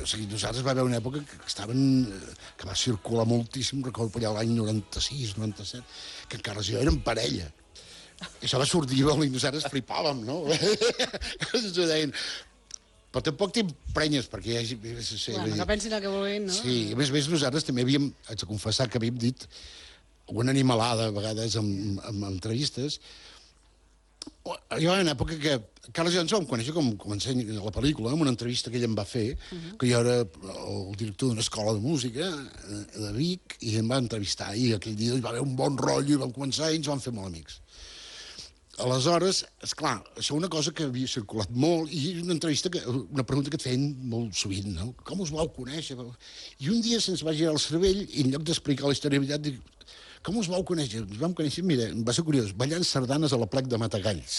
o sigui, nosaltres va haver una època que va circular moltíssim, recordo allà l'any 96, 97, que encara jo érem parella. I això va sortir i nosaltres flipàvem, no? Ens ho deien. Però tampoc t'emprenyes, perquè hi hagi... Bueno, que pensin el que vulguin, no? Sí, a més nosaltres també havíem, haig de confessar que havíem dit alguna animalada, a vegades, en entrevistes. Hi va una època que Carles i jo ens vam conèixer, com ensenya la pel·lícula, en una entrevista que ell em va fer, que jo era el director d'una escola de música de Vic, i em va entrevistar, i aquell dia hi va haver un bon rotllo, i vam començar i ens vam fer molt amics. Aleshores, esclar, això és una cosa que havia circulat molt, i una pregunta que et feien molt sovint, no? Com us vau conèixer? I un dia se'ns va girar el cervell, i en lloc d'explicar la història de veritat, dic, com us vau conèixer? Ens vam conèixer, mira, va ser curiós, ballant sardanes a la plec de Matagalls.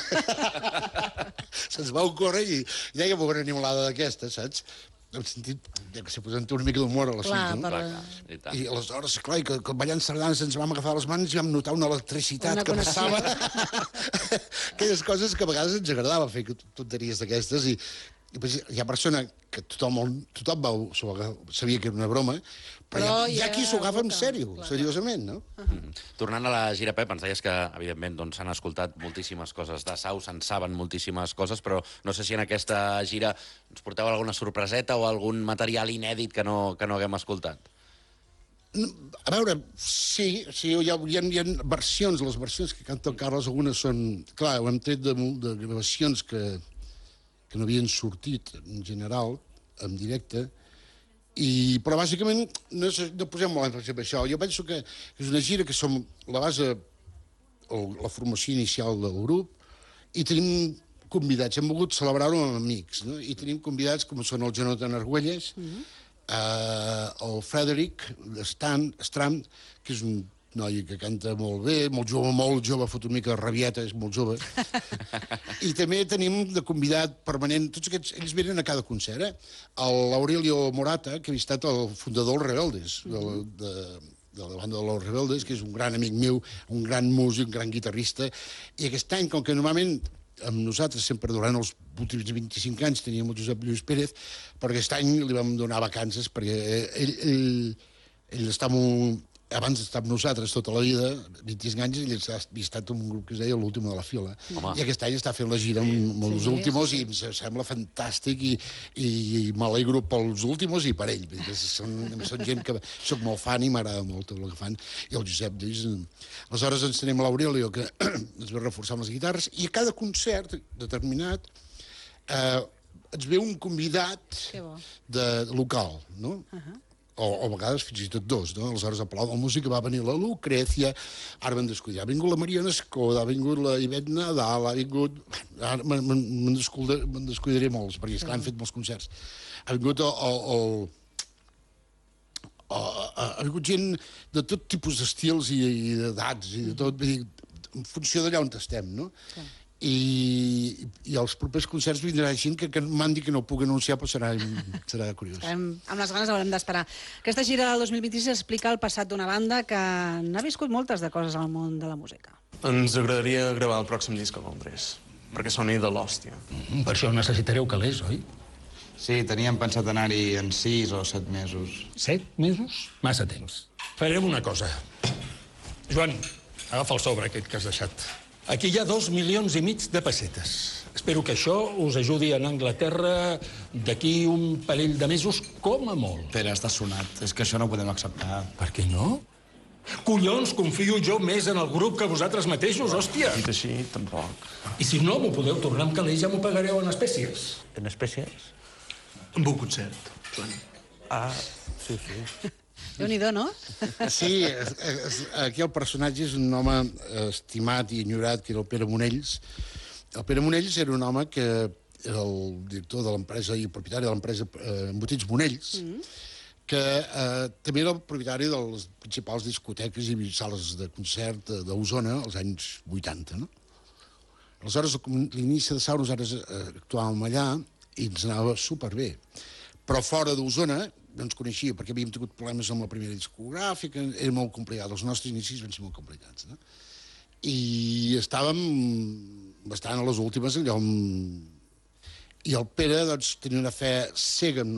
Se'ns va ocórrer i dèiem una animalada d'aquesta, saps? En el sentit que s'hi posant una mica d'humor a l'assumpte, no? I aleshores, clar, que ballant sardanes ens vam agafar les mans i vam notar una electricitat que passava. Aquelles coses que a vegades ens agradava fer tonteries d'aquestes, i hi ha persona que tothom sabia que era una broma, però hi ha qui s'ho agafa en sèrio, seriosament, no? Tornant a la gira, Pep, ens deies que, evidentment, s'han escoltat moltíssimes coses de Sau, se'n saben moltíssimes coses, però no sé si en aquesta gira ens porteu alguna sorpreseta o algun material inèdit que no haguem escoltat. A veure, sí, hi ha versions, les versions que canta el Carles, algunes són... Clar, ho hem tret de gravacions que no havien sortit, en general, en directe, però bàsicament no posem molt èmfasi en això. Jo penso que és una gira que som la base, la formació inicial del grup, i tenim convidats, hem volgut celebrar-ho amb amics, no? I tenim convidats com són el Jonathan Argüelles, el Frederic Strand, que és un noi que canta molt bé, molt jove, fot una mica de rabieta, és molt jove. I també tenim de convidat permanent, tots aquests, ells venen a cada concert, l'Aurelio Morata, que ha estat el fundador dels Rebeldes, de la banda de los Rebeldes, que és un gran amic meu, un gran músic, un gran guitarrista, i aquest any, com que normalment amb nosaltres sempre durant els últims 25 anys teníem el Josep Lluís Pérez, però aquest any li vam donar vacances perquè ell està molt... Abans d'estar amb nosaltres tota la vida, 25 anys, ell ha estat un grup que es deia l'últim de la fila. I aquest any està fent la gira amb els últimos i em sembla fantàstic i m'alegro pels últimos i per ell. Són gent que soc molt fan i m'agrada molt tot el que fan. I el Josep Lluís... Aleshores ens tenim l'Aurelio, que ens ve reforçar amb les guitarres, i a cada concert determinat ens ve un convidat local, no? O a vegades fins i tot dos, no? Aleshores, al Palau de la Música va venir la Lucrecia, ara m'han descuidat, ha vingut la Mariona Escoda, ha vingut la Ivet Nadal, ha vingut... Ara me'n descuidaré molts, perquè esclar, han fet molts concerts. Ha vingut ha vingut gent de tot tipus d'estils i d'edats, i de tot, en funció d'allà on estem, no? I els propers concerts vindrà gent que m'han dit que no puc anunciar, però serà curiós. Amb les ganes haurem d'esperar. Aquesta gira del 2026 explica el passat d'una banda que n'ha viscut moltes de coses al món de la música. Ens agradaria gravar el pròxim disc a Londres, perquè soni de l'hòstia. Per això necessitareu calés, oi? Sí, teníem pensat anar-hi en 6 o 7 mesos. 7 mesos? Massa temps. Farem una cosa. Joan, agafa el sobre aquest que has deixat. Aquí hi ha 2,5 milions de pessetes. Espero que això us ajudi a anar a Anglaterra d'aquí un parell de mesos, com a molt. Pere, està sonat. És que això no ho podem acceptar. Per què no? Collons, confio jo més en el grup que vosaltres mateixos, hòstia! Dit així, tampoc. I si no m'ho podeu tornar amb calés, ja m'ho pagareu en espècies. En espècies? Amb un concert, Joan. Ah, sí. Déu-n'hi-do, no? Sí, aquí el personatge és un home estimat i enyorat, que era el Pere Monells. El Pere Monells era un home que era el director de l'empresa i propietari de l'empresa Embotits Monells, que també era el propietari de les principals discoteques i sales de concert d'Osona als anys 80, no? Aleshores, a l'inici de Sau, nosaltres actuàvem allà i ens anava superbé. Però fora d'Osona no ens coneixia, perquè havíem tingut problemes amb la primera discogràfica, era molt complicat, els nostres inicis van ser molt complicats, no? I estàvem bastant a les últimes, allò... I el Pere, doncs, tenia una fe cega en